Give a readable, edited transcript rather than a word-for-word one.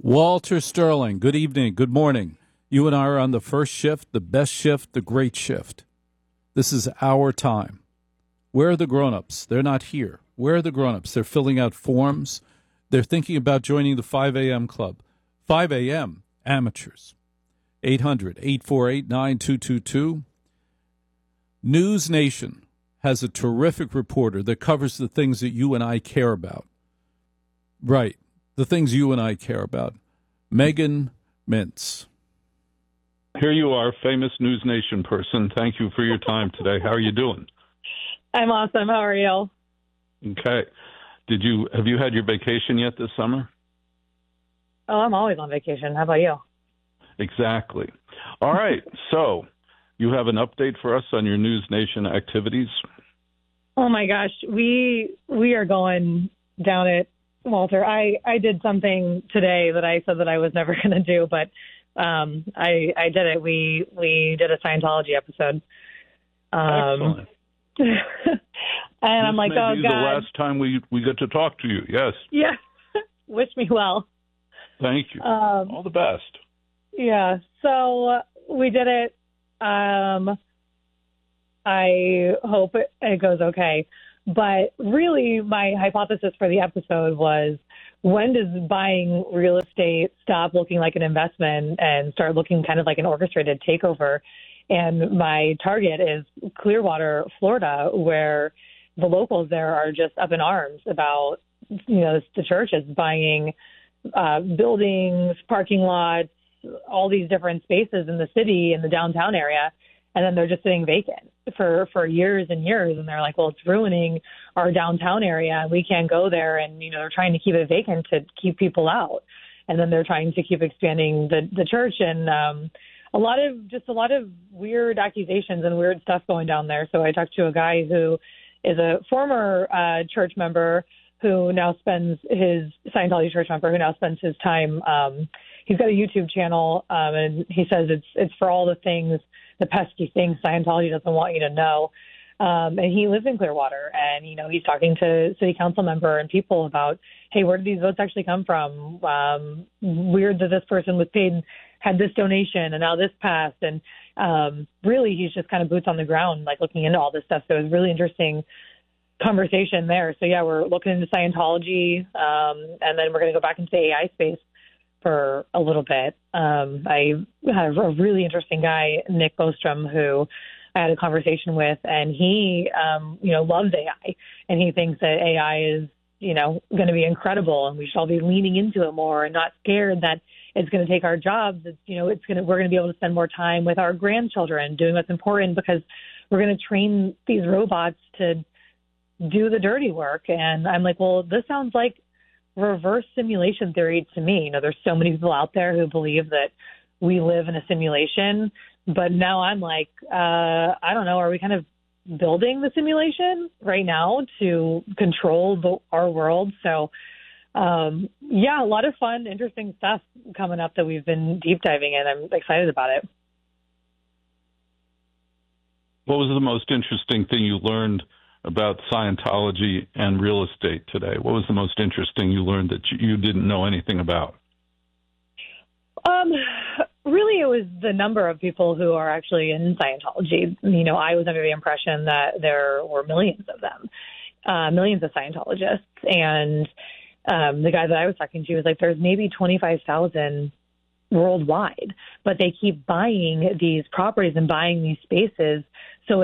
Walter Sterling, good evening, good morning. You and I are on the first shift, the best shift, the great shift. This is our time. Where are the grown-ups? They're not here. Where are the grown-ups? They're filling out forms. They're thinking about joining the 5 a.m. club. 5 a.m. amateurs. 800-848-9222. News Nation has a terrific reporter that covers the things that you and I care about. Right. The things you and I care about. Megan Mintz. Here you are, famous News Nation person. Thank you for your time today. How are you doing? I'm awesome. How are you? Okay. Have you had your vacation yet this summer? Oh, I'm always on vacation. How about you? Exactly. All right. So you have an update for us on your News Nation activities? Oh my gosh, we are going down it. Walter, I did something today that I said that I was never going to do, but I did it. We did a Scientology episode. Excellent. And I'm like, oh, God. This may be the last time we get to talk to you. Yes. Yeah. Wish me well. Thank you. All the best. Yeah. So we did it. I hope it goes okay. But really, my hypothesis for the episode was, when does buying real estate stop looking like an investment and start looking kind of like an orchestrated takeover? And my target is Clearwater, Florida, where the locals there are just up in arms about, the churches buying buildings, parking lots, all these different spaces in the city, in the downtown area. And then they're just sitting vacant for years and years. And they're like, well, it's ruining our downtown area. We can't go there. And, they're trying to keep it vacant to keep people out. And then they're trying to keep expanding the church. And a lot of weird accusations and weird stuff going down there. So I talked to a guy who is a former church member who now spends his Scientology church member who now spends his time. He's got a YouTube channel, and he says it's for all the things, the pesky things Scientology doesn't want you to know. And he lives in Clearwater, and, he's talking to city council member and people about, hey, where did these votes actually come from? Weird that this person was paid, had this donation, and now this passed. And really, he's just kind of boots on the ground, like looking into all this stuff. So it was really interesting conversation there. So, yeah, we're looking into Scientology, and then we're going to go back into the AI space for a little bit. I had a really interesting guy, Nick Bostrom, who I had a conversation with, and he, loves AI, and he thinks that AI is, going to be incredible, and we should all be leaning into it more and not scared that it's going to take our jobs. It's, we're going to be able to spend more time with our grandchildren doing what's important, because we're going to train these robots to do the dirty work. And I'm like, well, this sounds like reverse simulation theory to me. There's so many people out there who believe that we live in a simulation, but now I'm like, I don't know, are we kind of building the simulation right now to control our world? So, yeah, a lot of fun, interesting stuff coming up that we've been deep diving in. I'm excited about it. What was the most interesting thing you learned about Scientology and real estate today? What was the most interesting you learned that you didn't know anything about? Really, it was the number of people who are actually in Scientology. I was under the impression that there were millions of them, millions of Scientologists. And the guy that I was talking to was like, there's maybe 25,000 worldwide, but they keep buying these properties and buying these spaces